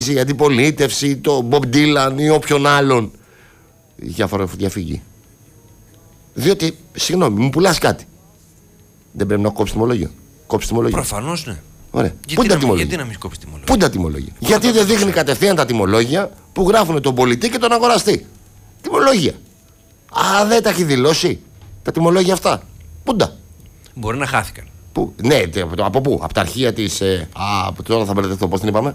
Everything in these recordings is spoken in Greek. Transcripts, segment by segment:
η αντιπολίτευση, το Μπομπ Ντίλαν ή όποιον άλλον για φοροδιαφυγή. Διότι, συγγνώμη, μου πουλάς κάτι. Δεν πρέπει να κόψει τιμολόγιο. Κόψει τιμολόγιο. Προφανώς ναι. Ωραία. Πού είναι τα τιμολόγια? Γιατί να μην κόψει τιμολόγια? Πού είναι τα τιμολόγια? Γιατί δεν δείχνει κατευθείαν τα τιμολόγια που γράφουν τον πολιτή και τον αγοραστή? Τιμολόγια. Α, δεν τα έχει δηλώσει τα τιμολόγια αυτά. Πού τα? Μπορεί να χάθηκαν. Πού? Ναι, από πού? Από τα αρχεία της. Τώρα θα μπερδευτώ, πώς την είπαμε?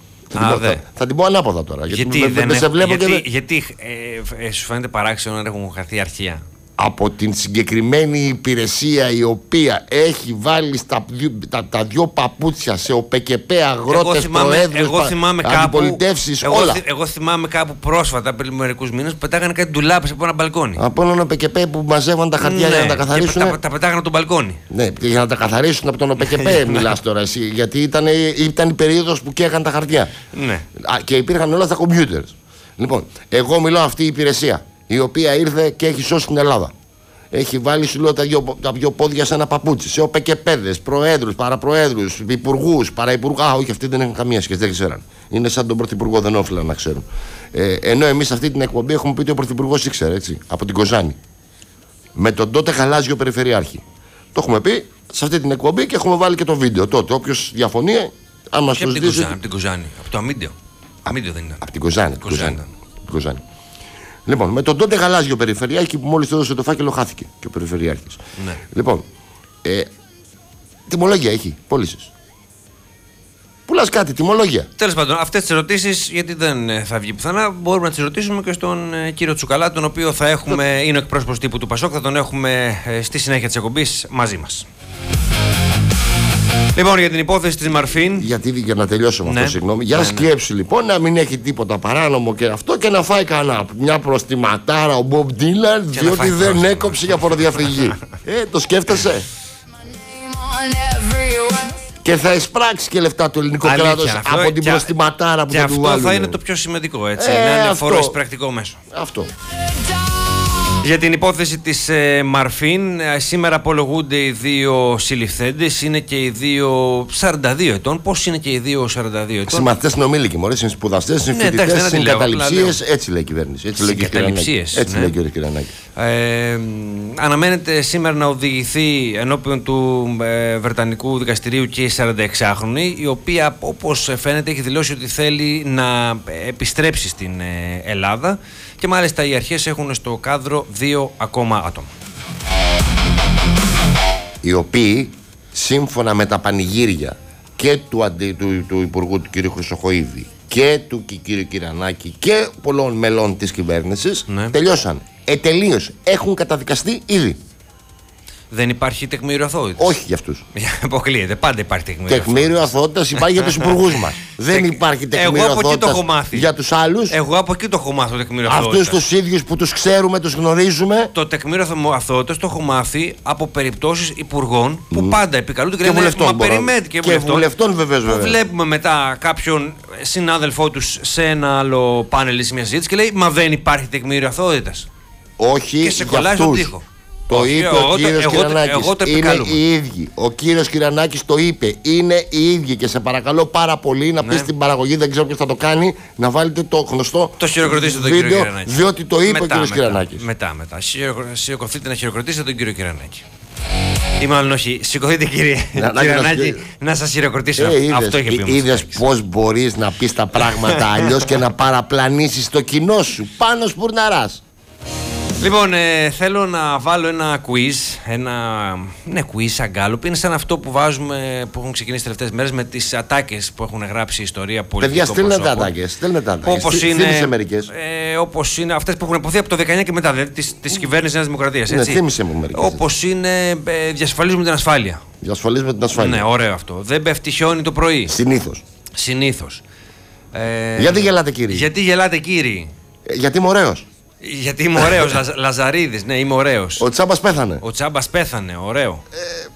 Θα την πω ανάποδα τώρα. Γιατί δεν σε βλέπω γιατί σου φαίνεται παράξενο να έχουν χαθεί αρχεία? Από την συγκεκριμένη υπηρεσία η οποία έχει βάλει τα δυο παπούτσια σε ΟΠΕΚΕΠΕ, αγρότες, προέδρους, αντιπολιτεύσεις, όλα. Εγώ θυμάμαι κάπου πρόσφατα, πριν μερικούς μήνες, που πετάγανε κάτι ντουλάπες από ένα μπαλκόνι. Από έναν ΟΠΕΚΕΠΕ που μαζεύαν τα χαρτιά για να τα καθαρίσουν. Τα πετάγανε από τον μπαλκόνι. Ναι, για να τα καθαρίσουν από τον ΟΠΕΚΕΠΕ μιλάς τώρα εσύ. Γιατί ήταν η περίοδος που καίγαν τα χαρτιά. Ναι. Και υπήρχαν όλα στα κομπιούτερ. Λοιπόν, εγώ μιλάω αυτή η υπηρεσία, η οποία ήρθε και έχει σώσει την Ελλάδα. Έχει βάλει, σου λέω, τα δυο πόδια σε ένα παπούτσι, σε ΟΠΕΚΕΠΕδες, προέδρους, παραπροέδρους, υπουργούς, παραυπουργούς. Όχι, αυτοί δεν έχουν καμία σχέση, δεν ξέραν. Είναι σαν τον πρωθυπουργό, δεν όφυλαν να ξέρουν. Ενώ εμείς αυτή την εκπομπή έχουμε πει ότι ο πρωθυπουργός ήξερε, έτσι, από την Κοζάνη. Με τον τότε γαλάζιο περιφερειάρχη. Το έχουμε πει σε αυτή την εκπομπή και έχουμε βάλει και το βίντεο τότε. Όποιος διαφωνεί, αν μας το ζητήσει. Από την Κοζάνη, από το Αμίντιο. Αμίντιο δεν είναι. Από την Κοζάνη. Λοιπόν, με τον τότε γαλάζιο περιφερειάρχη που μόλις έδωσε το φάκελο, χάθηκε και ο περιφερειάρχης. Ναι. Λοιπόν, τιμολόγια έχει, πώλησες. Πουλάς κάτι, τιμολόγια. Τέλος πάντων, αυτές τις ερωτήσεις, γιατί δεν θα βγει πουθενά, μπορούμε να τις ρωτήσουμε και στον κύριο Τσουκαλά, τον οποίο θα έχουμε, είναι ο εκπρόσωπος τύπου του Πασόκ, θα τον έχουμε στη συνέχεια της εκπομπής μαζί μας. Λοιπόν, για την υπόθεση της Μαρφίν. Γιατί, για να τελειώσω με αυτό, συγγνώμη. Για σκέψη λοιπόν να μην έχει τίποτα παράνομο και αυτό και να φάει κανένα μια προστιματάρα ο Μπομπ Ντίλαν, διότι δεν έκοψε για φοροδιαφυγή. Το σκέφτεσαι? Και θα εισπράξει και λεφτά του ελληνικού κράτους από την προστιματάρα που θα του βάλουν. Αυτό θα είναι το πιο σημαντικό, έτσι. Να είναι φοροεισπρακτικό μέσο. Αυτό. Για την υπόθεση της Μαρφίν, σήμερα απολογούνται οι δύο συλληφθέντες, είναι και οι δύο 42 ετών. Πώς είναι και οι δύο 42 ετών? Συμμαθητές στην ομίλικη, μωρέ, είναι σπουδαστές, είναι φοιτητές, είναι καταληψίες, έτσι λέει η κυβέρνηση. Έτσι λέει και ο κ. Κυρανάκη. Αναμένεται σήμερα να οδηγηθεί ενώπιον του Βρετανικού Δικαστηρίου και η 46χρονη, η οποία, όπως φαίνεται, έχει δηλώσει ότι θέλει να επιστρέψει στην Ελλάδα. Και μάλιστα οι αρχές έχουν στο κάδρο 2 ακόμα άτομα. Οι οποίοι, σύμφωνα με τα πανηγύρια και του Υπουργού του κ. Χρυσοχοΐδη και του κ. Κυρανάκη και πολλών μελών της κυβέρνησης, τελειώσαν. Τελείωσε. Έχουν καταδικαστεί ήδη. Δεν υπάρχει τεκμήριο αθωότητας. Όχι για αυτούς. Αποκλείεται. Πάντα υπάρχει τεκμήριο. Τεκμήριο αθωότητας υπάρχει για τους υπουργούς μας. Δεν υπάρχει τεκμήριο αθωότητας για τους άλλους. Εγώ από εκεί το έχω μάθει το τεκμήριο αθωότητας. Αυτούς τους ίδιους που τους ξέρουμε, τους γνωρίζουμε. Το τεκμήριο αθωότητας το έχω μάθει από περιπτώσεις υπουργών που πάντα επικαλούνται και βουλευτών. Και βουλευτών βεβαίως. Βλέπουμε μετά κάποιον συνάδελφό τους σε ένα άλλο πάνελ ή σε μια συζήτηση και λέει μα δεν υπάρχει τεκμήριο αθωότητας. Όχι. Και σε κολλάει στον τοίχο. Το είπε ο κύριος Κυρανάκης. Είναι οι ίδιοι. Ο κύριος Κυρανάκης το είπε. Είναι οι ίδιοι. Και σε παρακαλώ πάρα πολύ να πεις στην παραγωγή, δεν ξέρω ποιος θα το κάνει, να βάλετε το γνωστό χειροκροτήσετε τον κύριο Κυρανάκη. Διότι το είπε ο κύριος Κυρανάκης. Μετά. Σηκωθείτε να χειροκροτήσετε τον κύριο Κυρανάκη. Ή μάλλον όχι, σηκωθείτε κύριε Κυρανάκη να σας χειροκροτήσω. Αυτό είχε πει. Είδες πως μπορείς να πεις τα πράγματα αλλιώς και να παραπλανήσεις το κοινό σου. Πάνω σπουρναράς. Λοιπόν, θέλω να βάλω ένα quiz, quiz σαν γκάλωπ. Είναι σαν αυτό που βάζουμε, που έχουν ξεκινήσει τις τελευταίες μέρες με τις ατάκες που έχουν γράψει η ιστορία πολιτικών προσώπων. Παιδιά, στέλνε τα ατάκες. Όπως είναι αυτές που έχουν υποθεί από το 19 και μετά, δηλαδή της κυβέρνησης Νέας Δημοκρατίας. Ναι, θύμισε μου μερικές. Όπως είναι, διασφαλίζουμε την ασφάλεια. Διασφαλίζουμε την ασφάλεια. Ναι, ωραίο αυτό. Δεν πέφτει χιόνι το πρωί. Συνήθως. Γιατί γελάτε, κύριοι? Γιατί είμαι ωραίος. Γιατί είμαι ωραίος, Λαζαρίδης, ναι, είμαι ωραίος. Ο Τσάμπας πέθανε. Ωραίο.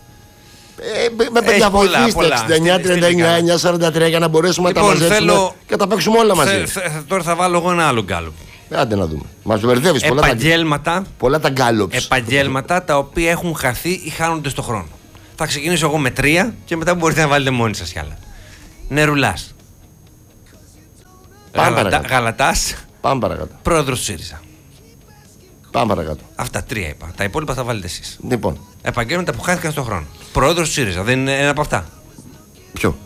Με παιδιά βοηθήστε 69-39-9-43 για να μπορέσουμε να τα μαζέψουμε και τα παίξουμε όλα μαζί. Τώρα θα βάλω εγώ ένα άλλο γκάλωπ. Άντε να δούμε. Μας μπερδεύεις πολλά τα γκάλωπς. Επαγγέλματα τα οποία έχουν χαθεί ή χάνονται στο χρόνο. Θα ξεκινήσω εγώ με 3 και μετά μπορείτε να βάλετε μόνοι σας κι άλλα. Νερουλάς. Γαλατάς. Πάμε παρακάτω. Πρόεδρος του ΣΥΡΙΖΑ. Πάμε παρακάτω. Αυτά 3 είπα. Τα υπόλοιπα θα βάλετε εσείς. Λοιπόν. Επαγγέλματα που χάθηκαν στον χρόνο. Πρόεδρος του ΣΥΡΙΖΑ. Δεν είναι ένα από αυτά. Ποιο?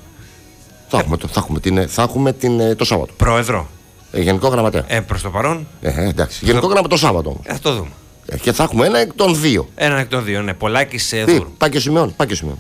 Θα έχουμε το Σάββατο. Πρόεδρο. Γενικό γραμματέα. Προς το παρόν. Εντάξει. Γενικό γραμματέα το Σάββατο όμως. Θα το δούμε. Και θα έχουμε ένα εκ των δύο. Έναν εκ των δύο, ναι. Πολάκης Δούρου. Πάει και Σιμεών.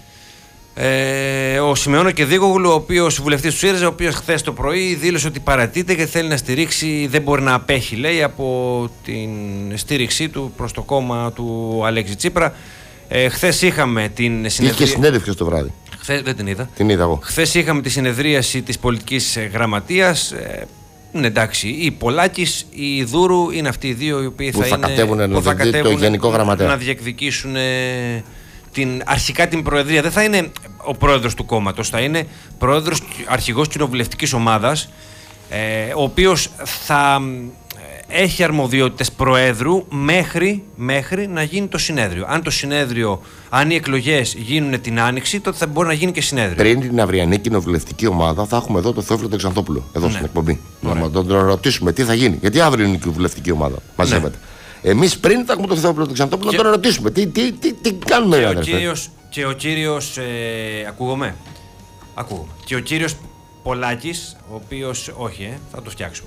Ο Σιμεώνο Κεδίκογλου, ο οποίος βουλευτής του ΣΥΡΙΖΑ, ο οποίος χθες το πρωί δήλωσε ότι παρατείται και θέλει να στηρίξει, δεν μπορεί να απέχει, λέει, από την στήριξή του προς το κόμμα του Αλέξη Τσίπρα. Χθες είχαμε την συνεδρία. Είχε συνέντευξη το βράδυ. Χθες δεν την είδα. Την είδα εγώ. Χθες είχαμε τη συνεδρίαση της πολιτικής γραμματείας. Ναι, εντάξει, η Πολάκης, η Δούρου είναι αυτοί οι δύο οι οποίοι θα κατέβουν το γενικό γραμματέα. Να διεκδικήσουν αρχικά την προεδρία. Δεν θα είναι ο πρόεδρος του κόμματος, θα είναι πρόεδρος, αρχηγός κοινοβουλευτικής ομάδας, ο οποίος θα έχει αρμοδιότητες προέδρου μέχρι να γίνει το συνέδριο. Αν οι εκλογές γίνουν την Άνοιξη, τότε θα μπορεί να γίνει και συνέδριο. Πριν την αυριανή κοινοβουλευτική ομάδα θα έχουμε εδώ τον Θεόφιλο τον Ξανθόπουλο, εδώ στην εκπομπή. Να τον ρωτήσουμε τι θα γίνει. Γιατί αύριο είναι η κοινοβουλευτική ομάδα. Μαζεύεται. Εμείς πριν θα έχουμε τον Θεόφιλο τον Ξανθόπουλο να τον ρωτήσουμε. Τι κάνουμε, και ο κύριος. Ακούγομαι. Και ο κύριος Πολάκης, ο οποίος. Όχι, θα το φτιάξουμε.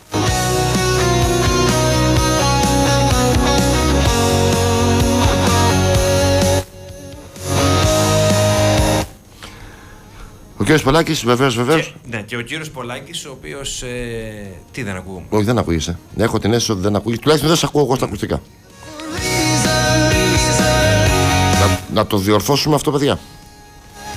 Ο κύριος Πολάκης, βεβαίως. Ναι, και ο κύριος Πολάκης, ο οποίος. Τι δεν ακούγομαι. Όχι, δεν ακούγεσαι. Έχω την αίσθηση ότι δεν ακούγεσαι. Τουλάχιστον δεν σε ακούω εγώ στα ακουστικά. Να το διορθώσουμε αυτό, παιδιά.